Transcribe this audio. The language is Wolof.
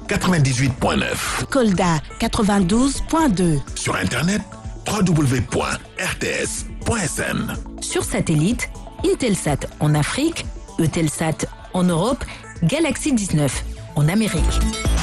98.9. Kolda 92.2. Sur Internet, www.rts.sn. Sur satellite, Intelsat en Afrique, Eutelsat en Europe, Galaxy 19 en Amérique.